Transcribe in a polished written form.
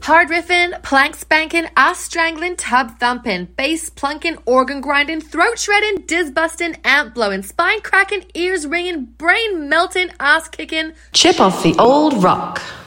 Hard riffing, plank spanking, ass strangling, tub thumping, bass plunking, organ grinding, throat shredding, diz busting, amp blowing, spine cracking, ears ringing, brain melting, ass kicking. Chip off the old rock.